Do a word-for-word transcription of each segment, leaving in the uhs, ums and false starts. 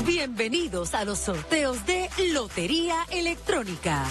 Bienvenidos a los sorteos de Lotería Electrónica.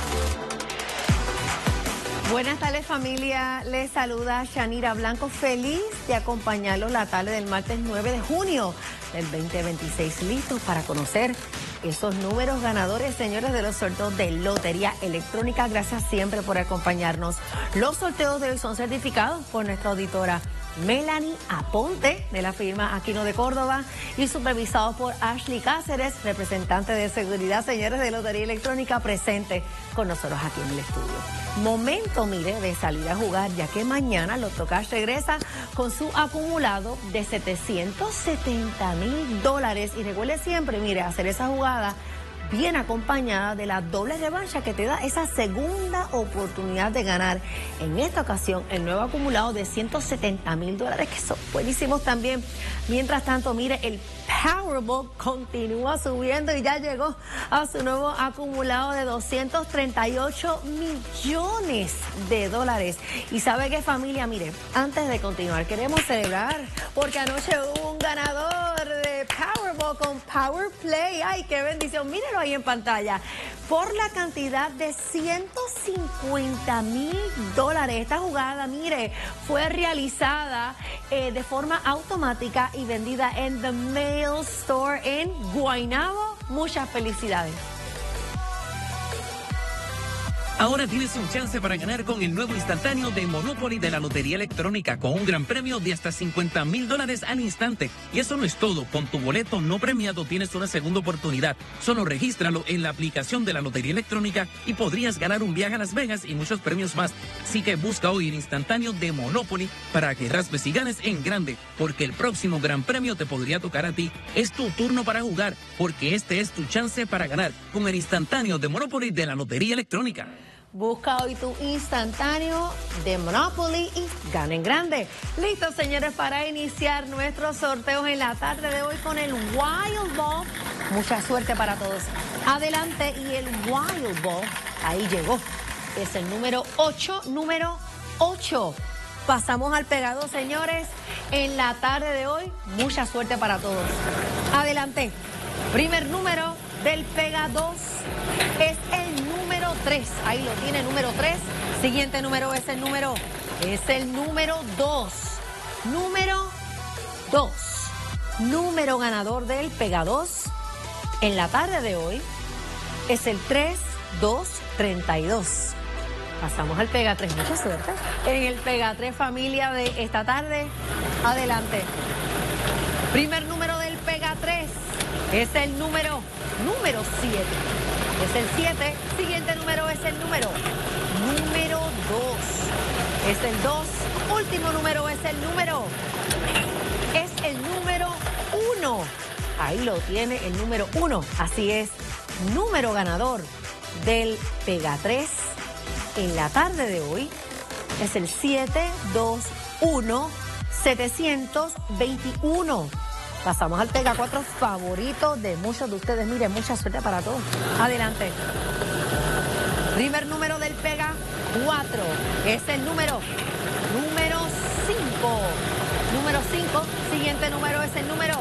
Buenas tardes, familia. Les saluda Shanira Blanco, feliz de acompañarlos la tarde del martes nueve de junio del veinte veintiséis. Listos para conocer esos números ganadores, señores, de los sorteos de Lotería Electrónica. Gracias siempre por acompañarnos. Los sorteos de hoy son certificados por nuestra auditora Melanie Aponte, de la firma Aquino de Córdoba, y supervisados por Ashley Cáceres, representante de seguridad, señores, de Lotería Electrónica, presente con nosotros aquí en el estudio. Momento, mire, de salir a jugar, ya que mañana Lotto Cash regresa con su acumulado de setecientos setenta mil dólares. Y recuerde siempre, mire, hacer esa jugada bien acompañada de la doble revancha que te da esa segunda oportunidad de ganar. En esta ocasión, el nuevo acumulado de ciento setenta mil dólares, que son buenísimos también. Mientras tanto, mire, el Powerball continúa subiendo y ya llegó a su nuevo acumulado de doscientos treinta y ocho millones de dólares. Y sabe qué, familia, mire, antes de continuar, queremos celebrar porque anoche hubo un ganador de Powerball con Power Play. ¡Ay, qué bendición! Mírenlo ahí en pantalla. Por la cantidad de ciento cincuenta mil dólares. Esta jugada, mire, fue realizada eh, de forma automática y vendida en The Mail Store en Guaynabo. Muchas felicidades. Ahora tienes un chance para ganar con el nuevo instantáneo de Monopoly de la Lotería Electrónica, con un gran premio de hasta cincuenta mil dólares al instante. Y eso no es todo. Con tu boleto no premiado tienes una segunda oportunidad. Solo regístralo en la aplicación de la Lotería Electrónica y podrías ganar un viaje a Las Vegas y muchos premios más. Así que busca hoy el instantáneo de Monopoly para que raspes y ganes en grande, porque el próximo gran premio te podría tocar a ti. Es tu turno para jugar, porque este es tu chance para ganar con el instantáneo de Monopoly de la Lotería Electrónica. Busca hoy tu instantáneo de Monopoly y gana en grande. Listos, señores, para iniciar nuestros sorteos en la tarde de hoy con el Wild Ball. Mucha suerte para todos. Adelante, y el Wild Ball, ahí llegó. Es el número ocho, número ocho. Pasamos al pegado, señores, en la tarde de hoy. Mucha suerte para todos. Adelante. Primer número del Pega dos es el número tres. Ahí lo tiene, número tres. Siguiente número es el número, es el número dos. Número dos. Número ganador del Pega dos en la tarde de hoy es el tres dos tres dos. Pasamos al Pega tres. Mucha suerte en el Pega tres, familia, de esta tarde. Adelante. Primer número del Pega tres es el número, número siete. Es el siete. Siguiente número es el número, número dos. Es el dos. Último número es el número, es el número uno. Ahí lo tiene, el número uno. Así es, número ganador del Pega tres en la tarde de hoy es el siete dos uno siete dos uno. Pasamos al Pega cuatro, favorito de muchos de ustedes. Miren, mucha suerte para todos. Adelante. Primer número del Pega cuatro es el número, número cinco. Número cinco. Siguiente número es el número,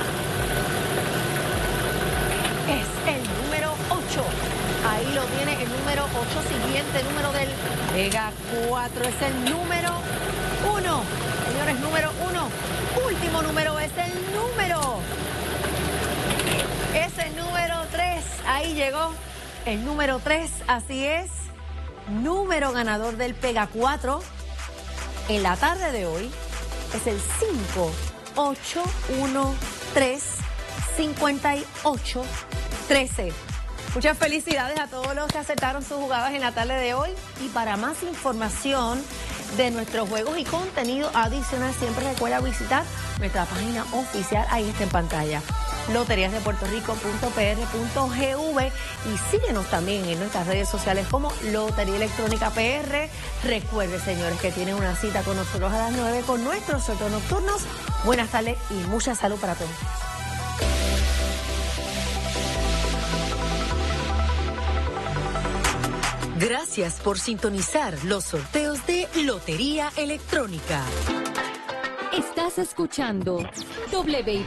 es el número ocho. Ahí lo tiene, el número ocho. Siguiente número del Pega cuatro es el número uno. Señores, número uno. Último número es el número, es el número tres. Ahí llegó el número tres, así es. Número ganador del Pega cuatro en la tarde de hoy es el cinco ocho uno tres cinco ocho uno tres. Muchas felicidades a todos los que aceptaron sus jugadas en la tarde de hoy. Y para más información de nuestros juegos y contenido adicional, siempre recuerda visitar nuestra página oficial. Ahí está en pantalla, loterías de puerto rico punto p r punto g v, y síguenos también en nuestras redes sociales como Lotería Electrónica P R. Recuerde, señores, que tienen una cita con nosotros a las nueve con nuestros sorteos nocturnos. Buenas tardes y mucha salud para todos. Gracias por sintonizar los sorteos de Lotería Electrónica. Estás escuchando W